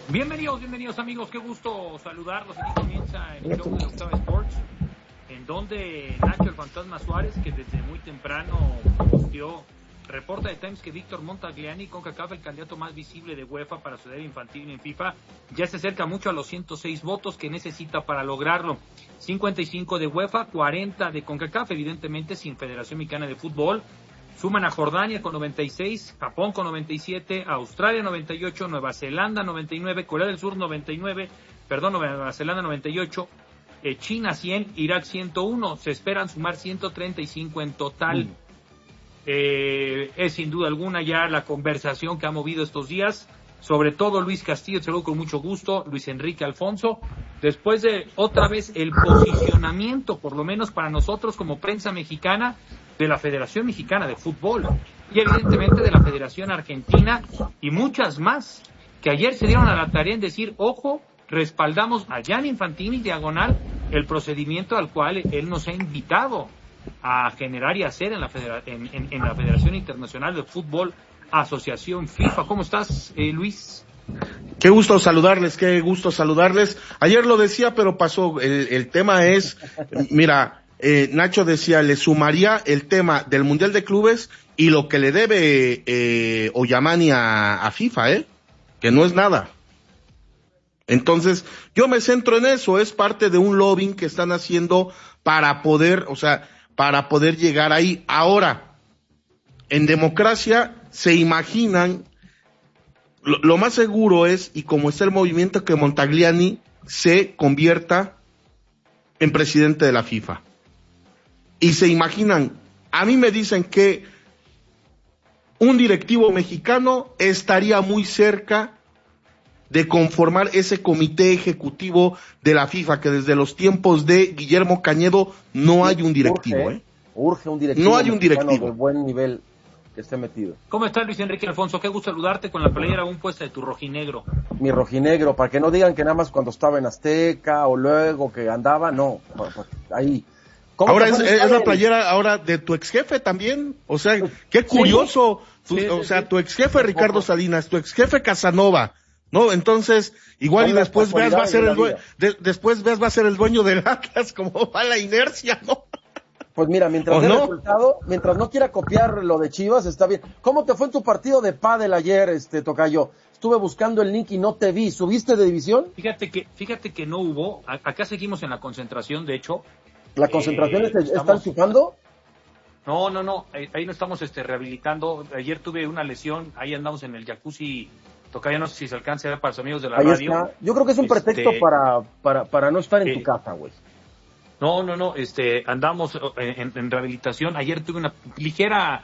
Bienvenidos amigos, qué gusto saludarlos. Aquí comienza el show de Octava Sports, en donde Nacho el Fantasma Suárez, que desde muy temprano posteó, reporta de Times que Víctor Montagliani, CONCACAF, el candidato más visible de UEFA para suceder infantil en FIFA, ya se acerca mucho a los 106 votos que necesita para lograrlo. 55 de UEFA, 40 de CONCACAF, evidentemente sin Federación Mexicana de Fútbol. Suman a Jordania con 96, Japón con 97, Australia 98, Nueva Zelanda 99, Corea del Sur 99, Nueva Zelanda 98, China 100, Irak 101. Se esperan sumar 135 en total. Es sin duda alguna ya la conversación que ha movido estos días, sobre todo Luis Castillo, te saludo con mucho gusto, Luis Enrique Alfonso, después de otra vez el posicionamiento, por lo menos para nosotros como prensa mexicana, de la Federación Mexicana de Fútbol y evidentemente de la Federación Argentina y muchas más, que ayer se dieron a la tarea en decir, ojo, respaldamos a Gianni Infantini diagonal el procedimiento al cual él nos ha invitado a generar y hacer en la Federación Internacional de Fútbol, Asociación FIFA. ¿Cómo estás, Luis? Qué gusto saludarles. Ayer lo decía, pero pasó. El tema es, mira, Nacho decía, le sumaría el tema del Mundial de Clubes y lo que le debe Oyamani a FIFA, que no es nada. Entonces, yo me centro en eso, es parte de un lobbying que están haciendo para poder llegar ahí. Ahora, en democracia se imaginan, lo más seguro es, y como está el movimiento, que Montagliani se convierta en presidente de la FIFA. Y se imaginan, a mí me dicen que un directivo mexicano estaría muy cerca de conformar ese comité ejecutivo de la FIFA, que desde los tiempos de Guillermo Cañedo no hay un directivo. Urge un directivo. No hay un directivo de buen nivel que esté metido. ¿Cómo estás, Luis Enrique Alfonso? Qué gusto saludarte con la playera aún puesta de tu rojinegro. Mi rojinegro, para que no digan que nada más cuando estaba en Azteca o luego que andaba, no, ahí. Ahora es la playera ahora de tu ex jefe también, o sea, qué curioso, sí, tu ex jefe Ricardo Salinas, tu ex jefe Casanova, ¿no? Entonces, igual y después Veas va a ser va a ser el dueño del Atlas, como va la inercia, ¿no? Pues mira, mientras no quiera copiar lo de Chivas, está bien. ¿Cómo te fue en tu partido de pádel ayer, tocayo? Estuve buscando el link y no te vi. ¿Subiste de división? Fíjate que no hubo. Acá seguimos en la concentración, de hecho. ¿La concentración están chupando? No. Ahí no estamos rehabilitando. Ayer tuve una lesión. Ahí andamos en el jacuzzi. Tocayo, no sé si se alcance a ver para los amigos de la radio. Está. Yo creo que es un pretexto para no estar en tu casa, güey. No, andamos en rehabilitación. Ayer tuve una ligera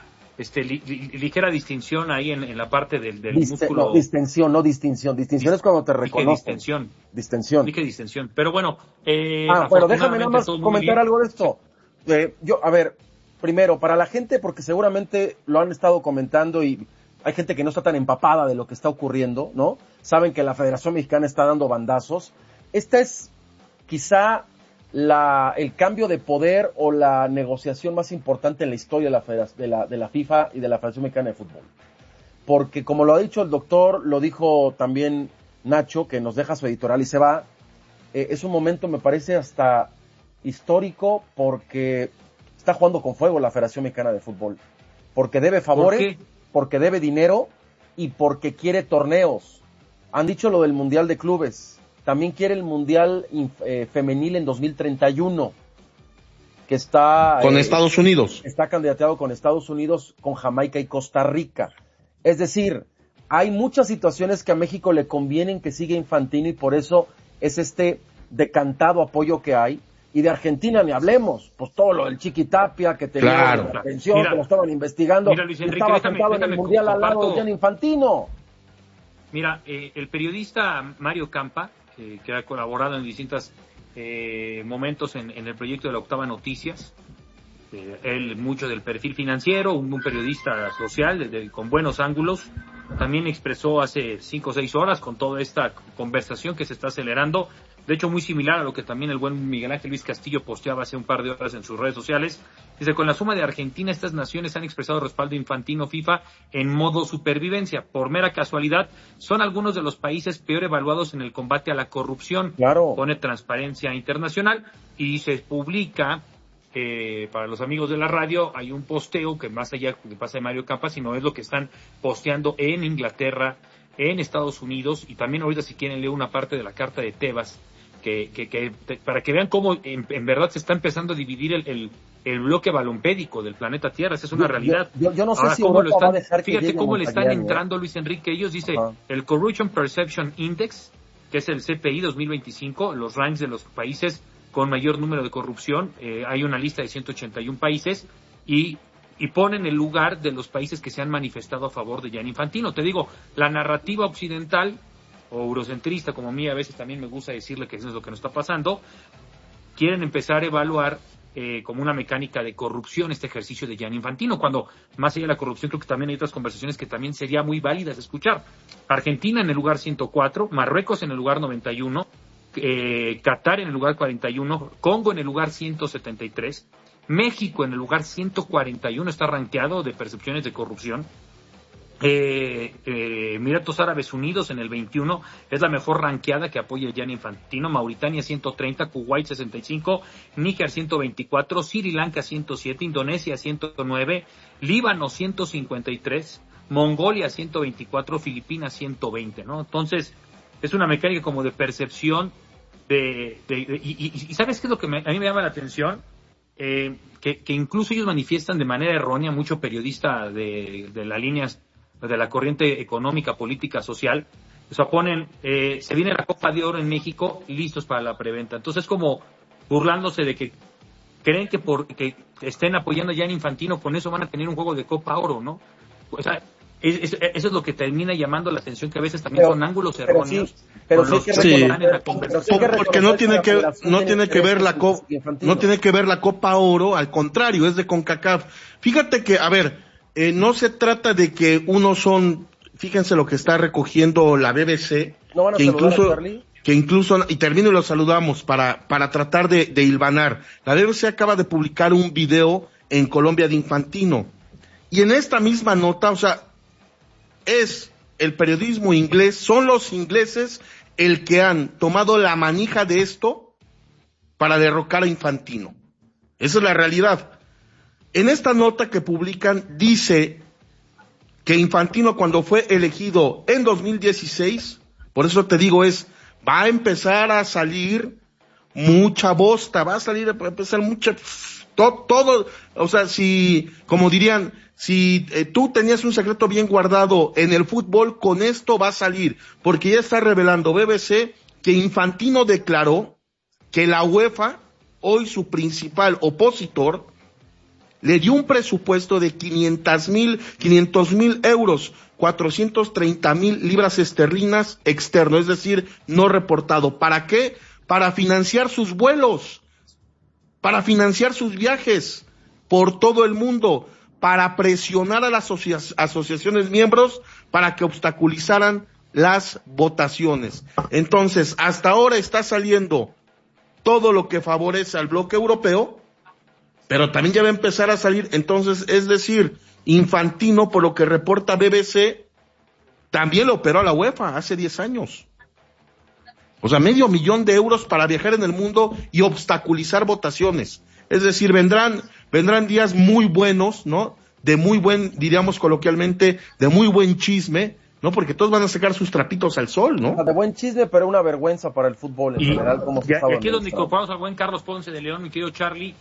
distinción ahí en la parte del músculo. No, distensión. Distensión es cuando te reconocen. Distensión. Dije distensión. Pero bueno. Bueno, déjame nada más comentar algo de esto. Primero, para la gente, porque seguramente lo han estado comentando y hay gente que no está tan empapada de lo que está ocurriendo, ¿no? Saben que la Federación Mexicana está dando bandazos. Esta es quizá el cambio de poder o la negociación más importante en la historia de la FIFA y de la Federación Mexicana de Fútbol. Porque como lo ha dicho el doctor, lo dijo también Nacho, que nos deja su editorial y se va, es un momento, me parece, hasta histórico, porque está jugando con fuego la Federación Mexicana de Fútbol. Porque debe favores, porque debe dinero y porque quiere torneos. Han dicho lo del Mundial de Clubes. También quiere el Mundial Femenil en 2031, que está... Con Estados Unidos. Está candidateado con Estados Unidos, con Jamaica y Costa Rica. Es decir, hay muchas situaciones que a México le convienen que siga Infantino y por eso es decantado apoyo que hay. Y de Argentina ni hablemos, pues todo lo del Chiqui Tapia, que tenía la atención, que lo estaban investigando, mira, Luis Enrique, estaba sentado en el Mundial al lado de Gianni Infantino. Mira, el periodista Mario Campa, que ha colaborado en distintos momentos en el proyecto de la Octava Noticias, él mucho del perfil financiero, un periodista social con buenos ángulos, también expresó hace 5 o 6 horas con toda esta conversación que se está acelerando, de hecho muy similar a lo que también el buen Miguel Ángel Luis Castillo posteaba hace un par de horas en sus redes sociales. Dice, con la suma de Argentina, estas naciones han expresado respaldo infantino FIFA en modo supervivencia. Por mera casualidad, son algunos de los países peor evaluados en el combate a la corrupción. Claro. Pone Transparencia Internacional y se publica, para los amigos de la radio, hay un posteo que más allá de pasa de Mario Campa, sino es lo que están posteando en Inglaterra, en Estados Unidos, y también ahorita si quieren leer una parte de la carta de Tebas, para que vean cómo en verdad se está empezando a dividir el bloque balompédico del planeta Tierra. Esa es una realidad. Yo no sé ahora, si Europa va a dejar que fíjate cómo le están Montañán, entrando, Luis Enrique. Ellos dice, Ajá. el Corruption Perception Index, que es el CPI 2025, los ranks de los países con mayor número de corrupción. Hay una lista de 181 países y ponen el lugar de los países que se han manifestado a favor de Gianni Infantino. Te digo, la narrativa occidental o eurocentrista, como a mí a veces también me gusta decirle que eso es lo que nos está pasando, quieren empezar a evaluar como una mecánica de corrupción este ejercicio de Gianni Infantino, cuando más allá de la corrupción creo que también hay otras conversaciones que también sería muy válidas escuchar. Argentina en el lugar 104, Marruecos en el lugar 91, Qatar en el lugar 41, Congo en el lugar 173, México en el lugar 141 está rankeado de percepciones de corrupción. Emiratos Árabes Unidos en el 21 es la mejor rankeada que apoya a Gianni Infantino. Mauritania 130, Kuwait 65, Níger 124, Sri Lanka 107, Indonesia 109, Líbano 153, Mongolia 124, Filipinas 120, ¿no? Entonces es una mecánica como de percepción y ¿sabes qué es lo que a mí me llama la atención? Que incluso ellos manifiestan de manera errónea, mucho periodista de la línea de la corriente económica, política, social, o sea, ponen, se viene la Copa de Oro en México, listos para la preventa. Entonces, como burlándose de que creen que porque estén apoyando a Gianni Infantino, con eso van a tener un juego de Copa Oro, ¿no? O sea, eso es lo que termina llamando la atención, que a veces también son ángulos erróneos. Porque no tiene que ver la Copa Oro, al contrario, es de CONCACAF. Fíjate que, a ver, no se trata de que fíjense lo que está recogiendo la BBC, ¿No van a que incluso, y termino y lo saludamos para tratar de hilvanar. La BBC acaba de publicar un video en Colombia de Infantino, y en esta misma nota, o sea, es el periodismo inglés, son los ingleses el que han tomado la manija de esto para derrocar a Infantino. Esa es la realidad. En esta nota que publican dice que Infantino, cuando fue elegido en 2016, por eso te digo, va a empezar a salir mucha bosta, va a empezar mucha, todo, o sea, como dirían, si tú tenías un secreto bien guardado en el fútbol, con esto va a salir, porque ya está revelando BBC que Infantino declaró que la UEFA, hoy su principal opositor, le dio un presupuesto de 500,000 euros, 430,000 libras esterlinas externo, es decir, no reportado. ¿Para qué? Para financiar sus vuelos, para financiar sus viajes por todo el mundo, para presionar a las asociaciones miembros para que obstaculizaran las votaciones. Entonces, hasta ahora está saliendo todo lo que favorece al bloque europeo, pero también ya va a empezar a salir, entonces, es decir, Infantino, por lo que reporta BBC, también le operó a la UEFA hace 10 años. O sea, $500,000 euros para viajar en el mundo y obstaculizar votaciones. Es decir, vendrán días muy buenos, ¿no? De muy buen, diríamos coloquialmente, de muy buen chisme, ¿no? Porque todos van a sacar sus trapitos al sol, ¿no? De buen chisme, pero una vergüenza para el fútbol en general. Como y aquí es donde incorporamos al buen Carlos Ponce de León, mi querido Charlie.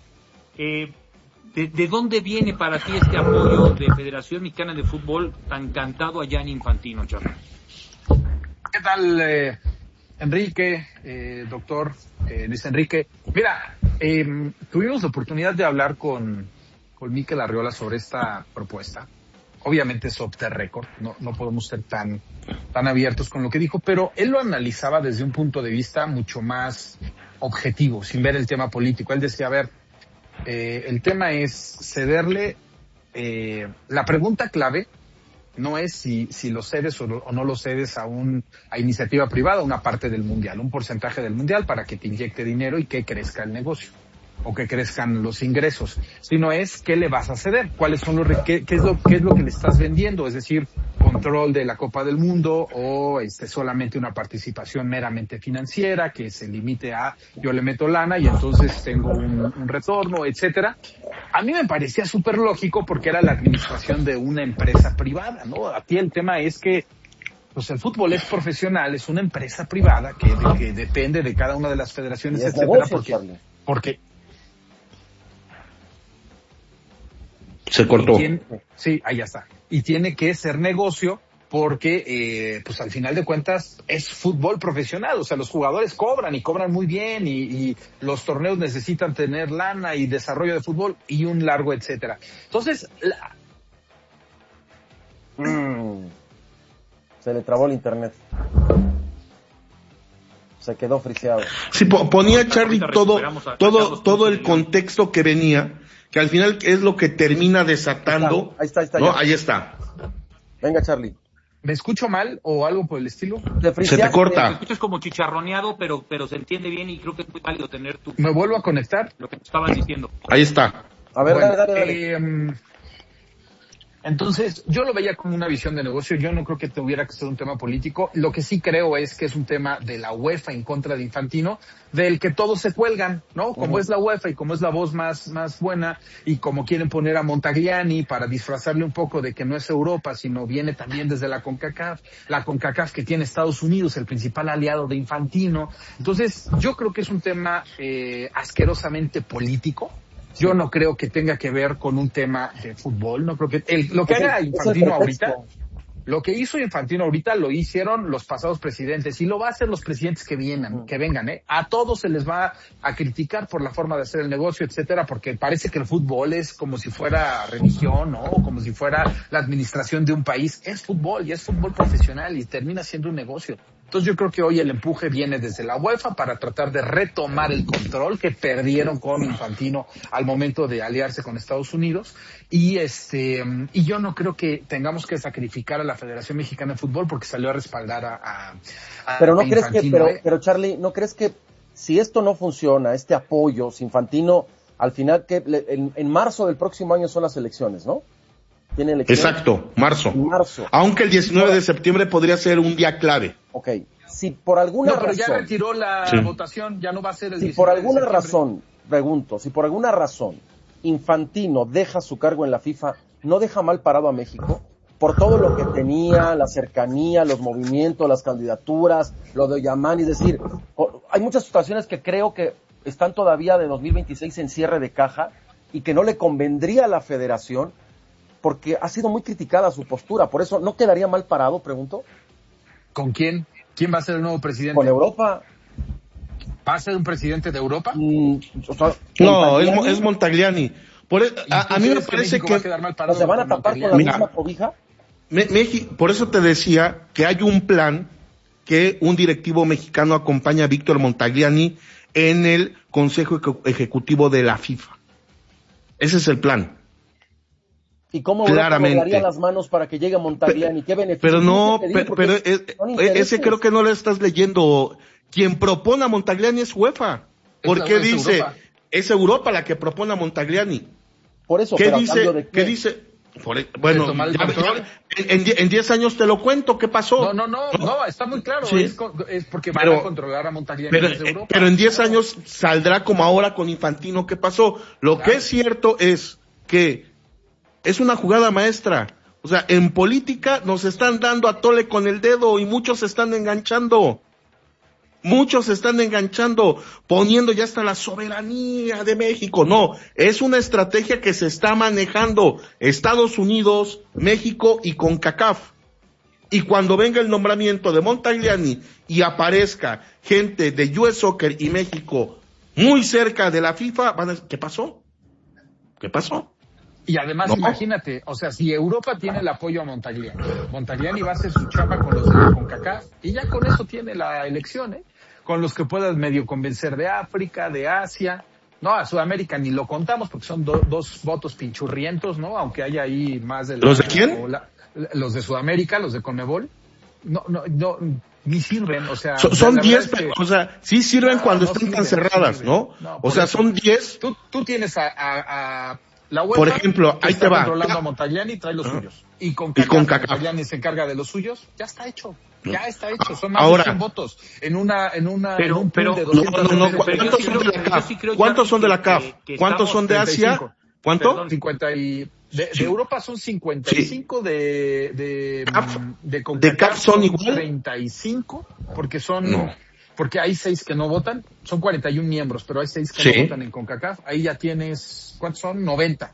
¿De dónde viene para ti este apoyo de Federación Mexicana de Fútbol tan cantado a Gianni Infantino, Charlie? ¿Qué tal, Enrique, doctor Luis Enrique? Mira, tuvimos la oportunidad de hablar con Mikel Arriola sobre esta propuesta. Obviamente es off the record, no podemos ser tan abiertos con lo que dijo, pero él lo analizaba desde un punto de vista mucho más objetivo, sin ver el tema político. Él decía, a ver, el tema es cederle, la pregunta clave no es si lo cedes o no lo cedes a iniciativa privada, una parte del mundial, un porcentaje del mundial para que te inyecte dinero y que crezca el negocio o que crezcan los ingresos, sino es qué le vas a ceder, cuáles son qué es lo que le estás vendiendo, es decir, control de la Copa del Mundo o solamente una participación meramente financiera que se limite a yo le meto lana y entonces tengo un retorno, etcétera. A mí me parecía súper lógico porque era la administración de una empresa privada, ¿no? Aquí el tema es que pues el fútbol es profesional, es una empresa privada que depende de cada una de las federaciones, etcétera, porque se cortó. Sí, ahí ya está. Y tiene que ser negocio porque, pues al final de cuentas es fútbol profesional. O sea, los jugadores cobran y cobran muy bien y los torneos necesitan tener lana y desarrollo de fútbol y un largo etcétera. Entonces, se le trabó el internet. Se quedó friseado. Sí, ponía Charlie todo el contexto que venía, que al final es lo que termina desatando. Ahí está. ¿No? Ahí está. Venga, Charlie. ¿Me escucho mal o algo por el estilo? Se te corta. Te escuchas como chicharroneado, pero se entiende bien y creo que es muy válido tener tu... ¿Me vuelvo a conectar? Lo que te estabas diciendo. Ahí está. A ver, bueno, dale. Entonces, yo lo veía como una visión de negocio. Yo no creo que tuviera que ser un tema político. Lo que sí creo es que es un tema de la UEFA en contra de Infantino, del que todos se cuelgan, ¿no? Como es la UEFA y como es la voz más buena y como quieren poner a Montagliani para disfrazarle un poco de que no es Europa, sino viene también desde la CONCACAF. La CONCACAF que tiene Estados Unidos, el principal aliado de Infantino. Entonces, yo creo que es un tema asquerosamente político. Yo no creo que tenga que ver con un tema de fútbol, no creo que lo que haga Infantino ahorita, lo que hizo Infantino ahorita lo hicieron los pasados presidentes y lo va a hacer los presidentes que vengan, a todos se les va a criticar por la forma de hacer el negocio, etcétera, porque parece que el fútbol es como si fuera religión, ¿no? O como si fuera la administración de un país. Es fútbol y es fútbol profesional y termina siendo un negocio. Entonces yo creo que hoy el empuje viene desde la UEFA para tratar de retomar el control que perdieron con Infantino al momento de aliarse con Estados Unidos y yo no creo que tengamos que sacrificar a la Federación Mexicana de Fútbol porque salió a respaldar a pero no crees Infantino, pero Charlie, ¿no crees que si esto no funciona, este apoyo, si Infantino al final que en marzo del próximo año son las elecciones, ¿no? Tiene elecciones. Exacto, marzo. Aunque el 19 de septiembre podría ser un día clave. Ok, si por alguna razón... pero ya retiró la votación, ya no va a ser el 19 Si por alguna de razón, pregunto, si por alguna razón Infantino deja su cargo en la FIFA, ¿no deja mal parado a México? Por todo lo que tenía, la cercanía, los movimientos, las candidaturas, lo de Yamani, es decir, hay muchas situaciones que creo que están todavía de 2026 en cierre de caja y que no le convendría a la federación porque ha sido muy criticada su postura. Por eso, ¿no quedaría mal parado, pregunto? ¿Con quién? ¿Quién va a ser el nuevo presidente? ¿Con Europa? ¿Va a ser un presidente de Europa? No, es Montagliani. A mí me parece que ¿se van a tapar con la misma cobija? Por eso te decía que hay un plan que un directivo mexicano acompaña a Víctor Montagliani en el Consejo Ejecutivo de la FIFA. Ese es el plan. ¿Y cómo Europa daría las manos para que llegue Montagliani? ¿Qué beneficio? Pero no, pero ese creo que no lo estás leyendo. Quien propone a Montagliani es UEFA. Porque dice, Europa. Es Europa la que propone a Montagliani. Por eso, ¿qué pero dice? ¿a de qué? ¿Qué dice? Bueno, en 10 años te lo cuento, ¿qué pasó? No, está muy claro, sí. Es porque van a controlar a Montagliani desde Europa. Pero en 10 años saldrá como ahora con Infantino, ¿qué pasó? Lo que es cierto es que es una jugada maestra. O sea, en política nos están dando a tole con el dedo y muchos se están enganchando. Poniendo ya hasta la soberanía de México. No, es una estrategia que se está manejando Estados Unidos, México y CONCACAF. Y cuando venga el nombramiento de Montagliani y aparezca gente de US Soccer y México muy cerca de la FIFA, van a decir, ¿qué pasó? Y además, imagínate, o sea, si Europa tiene el apoyo a Montagliani va a hacer su chamba con los de la CONCACAF y ya con eso tiene la elección, con los que puedas medio convencer de África, de Asia. No, a Sudamérica ni lo contamos porque son dos votos pinchurrientos, ¿no? Aunque haya ahí más de... ¿Los de quién? los de Sudamérica, los de CONMEBOL, no, ni sirven, o sea. Son 10, que, o sea, sí sirven cuando están tan cerradas, ¿no? O sea, son 10. Tú tienes a la UEFA, por ejemplo, ahí te va. Controlando a Montagliani, trae los suyos. Y con CACAF. Montagliani se encarga de los suyos, ya está hecho. Ya está hecho, son más de 100 votos en un pool de 200. ¿Cuántos son de la CAF? ¿Cuántos son de Asia? ¿Cuánto? Perdón, 50 y de Europa son 55, de CAF son igual 35, porque hay 6 que no votan, son 41 miembros, pero hay 6 que no votan en CONCACAF. Ahí ya tienes, ¿cuántos son? 90.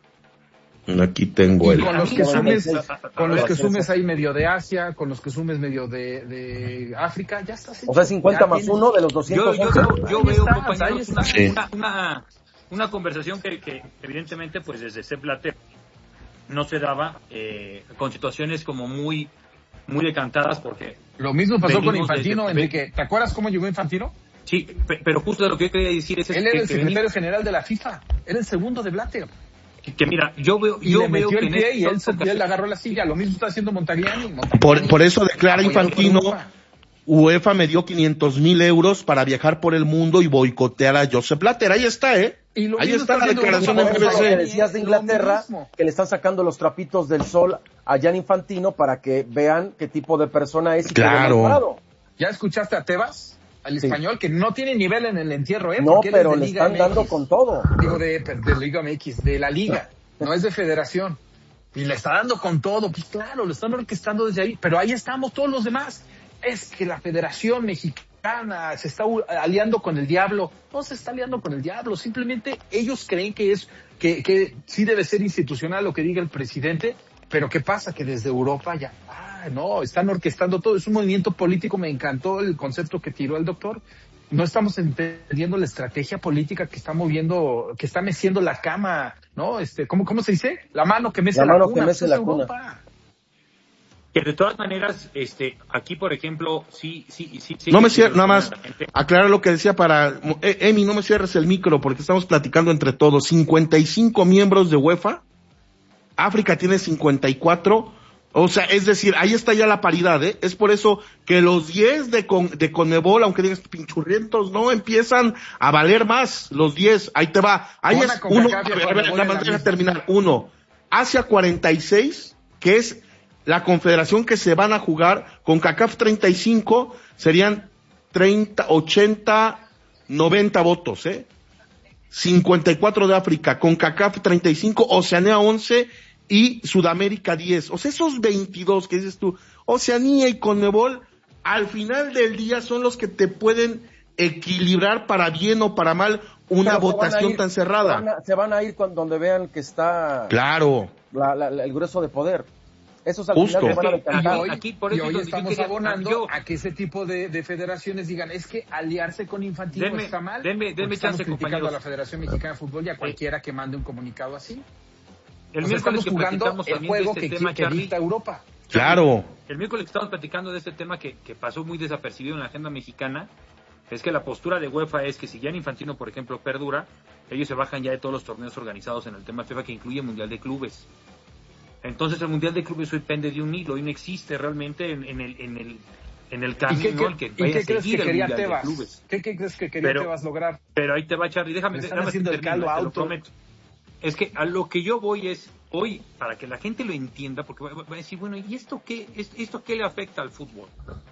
Aquí tengo y con los que sumes ahí medio de Asia, con los que sumes medio de África, ya está. O sea, 50 más 1 de los 200. Yo veo, compañeros, una conversación que evidentemente, pues desde Sepp Blatter no se daba, con situaciones como muy decantadas, porque... Lo mismo pasó con Infantino, Enrique. ¿Te acuerdas cómo llegó Infantino? Sí, pero justo lo que yo quería decir es... Él era el secretario general de la FIFA, era el segundo de Blatter. Que mira, yo veo metió que el pie y él agarró la silla. Lo mismo está haciendo Montagliani. Por eso declara Infantino, UEFA me dio 500,000 euros para viajar por el mundo y boicotear a Joseph Blatter. Ahí está, ahí está la declaración en BBC. Que decías de Inglaterra, que le están sacando los trapitos del sol a Gianni Infantino para que vean qué tipo de persona es. Claro. ¿Ya escuchaste a Tebas? Al español, que no tiene nivel en el entierro, No, pero le están dando con todo. Digo, de Liga MX, de la Liga, no es de Federación. Y le está dando con todo, pues claro, lo están orquestando desde ahí, pero ahí estamos todos los demás. Es que la Federación Mexicana se está aliando con el diablo. No se está aliando con el diablo, simplemente ellos creen que sí debe ser institucional lo que diga el presidente, pero ¿qué pasa? Que desde Europa ya... No, están orquestando todo, es un movimiento político, me encantó el concepto que tiró el doctor. No estamos entendiendo la estrategia política que está moviendo, que está meciendo la cama, ¿no? ¿Cómo se dice? La mano que mece la cuna. Europa. Que de todas maneras, aquí por ejemplo, sí. No me cierres, nada más, aclarar lo que decía para, Emi, no me cierres el micro porque estamos platicando entre todos. 55 miembros de UEFA, África tiene 54. O sea, es decir, ahí está ya la paridad, ¿eh? Es por eso que los 10 de CONMEBOL, aunque digas pinchurrientos, no empiezan a valer más, los 10, ahí te va. Ahí es uno, déjame terminar, uno. Asia 46, que es la confederación que se van a jugar, con CACAF 35, serían 30, 80, 90 votos, 54 de África, con CACAF 35, Oceanía 11, y Sudamérica 10, o sea, esos 22 que dices tú, Oceanía y CONMEBOL, al final del día son los que te pueden equilibrar para bien o para mal una votación tan cerrada. Se van a ir donde vean que está claro el grueso de poder. Esos al justo. final se van a decantar. Aquí por eso estamos abonando a que ese tipo de federaciones digan, es que aliarse con Infantino está mal. Denme chance, criticando a la Federación Mexicana de Fútbol y a cualquiera que mande un comunicado así. El miércoles estamos jugando el juego que dicta Europa. Claro. El miércoles que estamos platicando de este tema que pasó muy desapercibido en la agenda mexicana, es que la postura de UEFA es que si Gianni Infantino, por ejemplo, perdura, ellos se bajan ya de todos los torneos organizados en el tema FIFA, que incluye el Mundial de Clubes. Entonces el Mundial de Clubes hoy pende de un hilo y no existe realmente en el camino el que vaya a seguir el Mundial de Clubes. ¿Qué crees que quería Tebas lograr? Pero ahí te va, Charlie, déjame haciendo el caldo auto. Es que a lo que yo voy es, hoy, para que la gente lo entienda, porque va a decir, bueno, ¿y esto qué le afecta al fútbol?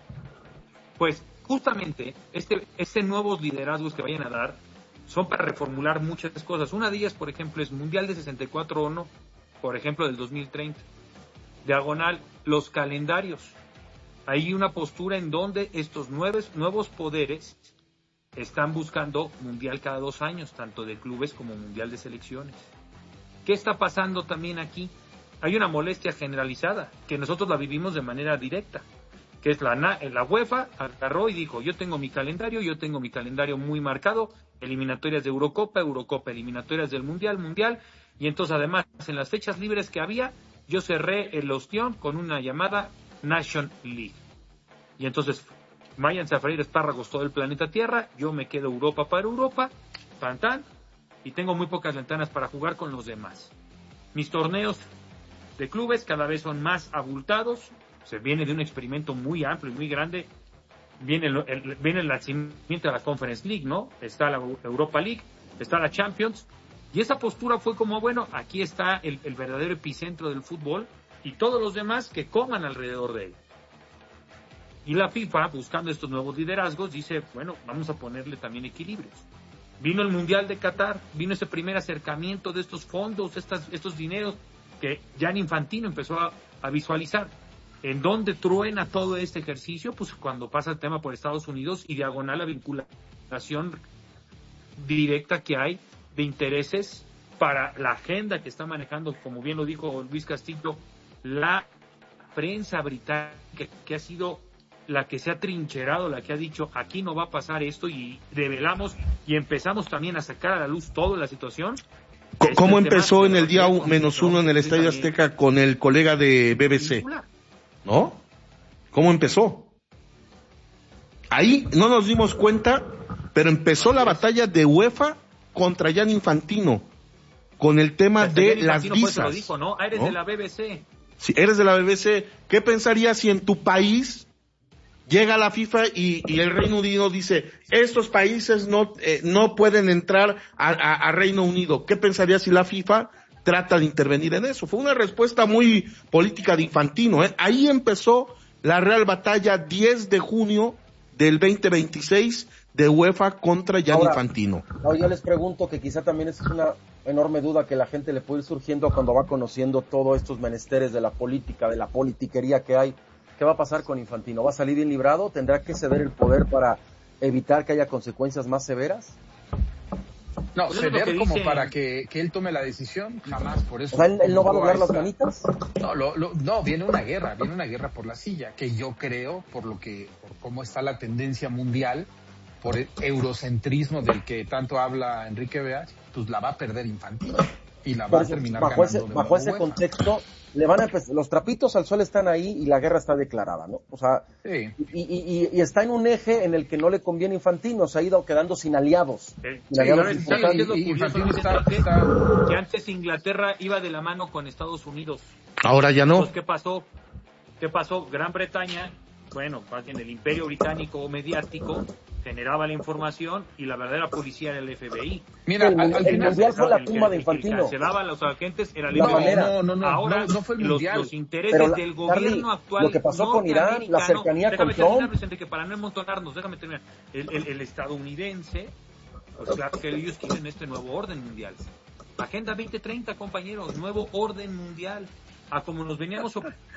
Pues, justamente, este nuevos liderazgos que vayan a dar son para reformular muchas cosas. Una de ellas, por ejemplo, es Mundial de 64 o no, por ejemplo, del 2030. Diagonal, los calendarios. Hay una postura en donde estos nuevos poderes están buscando mundial cada 2 años, tanto de clubes como mundial de selecciones. ¿Qué está pasando también aquí? Hay una molestia generalizada, que nosotros la vivimos de manera directa, que es la UEFA agarró y dijo, yo tengo mi calendario muy marcado, eliminatorias de Eurocopa, eliminatorias del Mundial, y entonces además en las fechas libres que había, yo cerré el ostión con una llamada Nation League. Y entonces váyanse a freír espárragos todo el planeta Tierra, yo me quedo Europa para Europa, tan, y tengo muy pocas ventanas para jugar con los demás. Mis torneos de clubes, cada vez son más abultados, se viene de un experimento muy amplio y muy grande, viene el nacimiento de la Conference League, ¿no? Está la Europa League, está la Champions, y esa postura fue como, bueno, aquí está el verdadero epicentro del fútbol, y todos los demás que coman alrededor de él. Y la FIFA, buscando estos nuevos liderazgos, dice, bueno, vamos a ponerle también equilibrios. Vino el Mundial de Qatar, vino ese primer acercamiento de estos fondos, estos dineros que Gianni Infantino empezó a visualizar. ¿En dónde truena todo este ejercicio? Pues cuando pasa el tema por Estados Unidos y diagonal la vinculación directa que hay de intereses para la agenda que está manejando, como bien lo dijo Luis Castillo, la prensa británica, que ha sido la que se ha trincherado, la que ha dicho aquí no va a pasar esto, y revelamos y empezamos también a sacar a la luz toda la situación. ¿Cómo empezó en el día -1 en el Estadio Azteca con el colega de BBC? ¿No? ¿Cómo empezó? Ahí no nos dimos cuenta, pero empezó la batalla de UEFA contra Gianni Infantino con el tema de las visas. Lo dijo, ¿no? Eres de la BBC. Si eres de la BBC, ¿qué pensarías si en tu país llega la FIFA y el Reino Unido dice, estos países no pueden entrar a Reino Unido? ¿Qué pensarías si la FIFA trata de intervenir en eso? Fue una respuesta muy política de Infantino, ¿eh? Ahí empezó la real batalla 10 de junio del 2026 de UEFA contra Gianni Infantino. Yo les pregunto, que quizá también es una enorme duda que la gente le puede ir surgiendo cuando va conociendo todos estos menesteres de la política, de la politiquería que hay. ¿Qué va a pasar con Infantino? ¿Va a salir bien librado? ¿Tendrá que ceder el poder para evitar que haya consecuencias más severas? No, ceder como para que él tome la decisión, jamás. Por eso. O sea, ¿él no va a doblar las manitas? No, viene una guerra por la silla, que yo creo, por cómo está la tendencia mundial, por el eurocentrismo del que tanto habla Enrique Beas, pues la va a perder Infantino y la va a terminar ganando. Bajo ese contexto, le van a empezar, los trapitos al sol están ahí y la guerra está declarada, ¿no? O sea, sí. y está en un eje en el que no le conviene Infantino, se ha ido quedando sin aliados. Infantino está que antes Inglaterra iba de la mano con Estados Unidos. Ahora ya no. Entonces, ¿qué pasó? Gran Bretaña, bueno, más bien el Imperio Británico mediático, generaba la información y la verdadera policía era el FBI. Mira, el mundial fue la tumba de Infantino. El que cancelaba a los agentes era el FBI. Ahora no fue el mundial. Los intereses del gobierno actual. Lo que pasó con Irán, la cercanía con Trump. Que para no emocionarnos, déjame terminar. El estadounidense, pues claro que ellos quieren este nuevo orden mundial. Agenda 2030, compañeros, nuevo orden mundial. A como nos veníamos.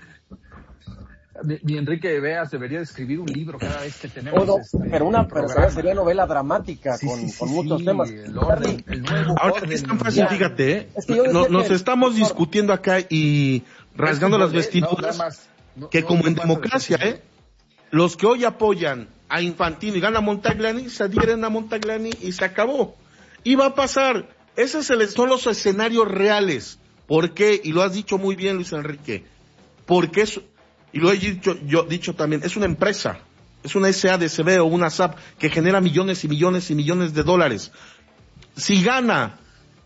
Mi Enrique Beas debería escribir un libro cada vez que tenemos pero sería novela dramática con muchos temas. El nuevo ahora orden es tan fácil, fíjate, ¿eh? Nos estamos discutiendo acá y rasgando las vestiduras, que como en democracia, los que hoy apoyan a Infantino y gana Montagliani, se adhieren a Montagliani y se acabó. Y va a pasar. Esos son los escenarios reales. ¿Por qué? Y lo has dicho muy bien, Luis Enrique. Porque eso, y lo he dicho también, es una empresa, es una SADCB o una SAP que genera millones y millones y millones de dólares. Si gana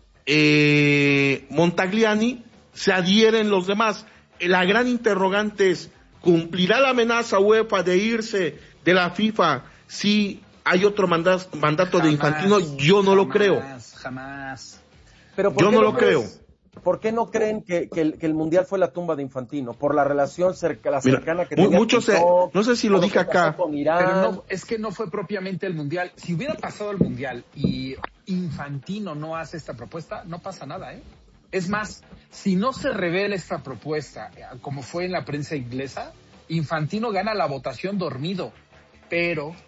Montagliani, se adhieren los demás. La gran interrogante es, ¿cumplirá la amenaza UEFA de irse de la FIFA si hay otro mandato de Infantino? Yo no lo creo. Jamás. Pero yo no lo creo. ¿Por qué no creen que el Mundial fue la tumba de Infantino? Por la relación cercana que tenía muchos no sé si lo dije acá. Pero no, es que no fue propiamente el Mundial. Si hubiera pasado el Mundial y Infantino no hace esta propuesta, no pasa nada, ¿eh? Es más, si no se revela esta propuesta, como fue en la prensa inglesa, Infantino gana la votación dormido. Pero